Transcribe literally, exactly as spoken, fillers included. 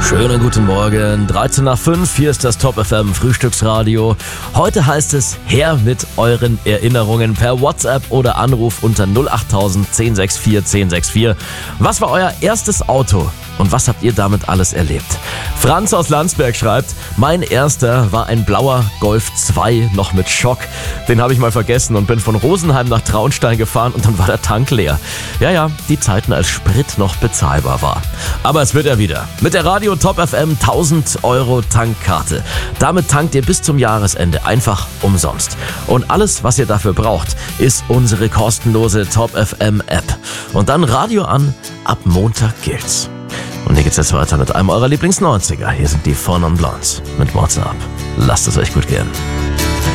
Schönen guten Morgen, dreizehn nach fünf, hier ist das Top F M Frühstücksradio. Heute heißt es, her mit euren Erinnerungen per WhatsApp oder Anruf unter null acht tausend, zehn sechs vier, zehn sechs vier. Was war euer erstes Auto und was habt ihr damit alles erlebt? Franz aus Landsberg schreibt, mein erster war ein blauer Golf zwei, noch mit Schock. Den habe ich mal vergessen und bin von Rosenheim nach Traunstein gefahren und dann war der Tank leer. Ja, ja, die Zeiten, als Sprit noch bezahlbar war. Aber es wird er wieder. Mit der Radio Top F M tausend Euro Tankkarte. Damit tankt ihr bis zum Jahresende einfach umsonst. Und alles, was ihr dafür braucht, ist unsere kostenlose Top F M App. Und dann Radio an, ab Montag gilt's. Und hier geht's jetzt weiter mit einem eurer Lieblings-neunziger. Hier sind die Four Non Blondes mit What's Up. Lasst es euch gut gehen.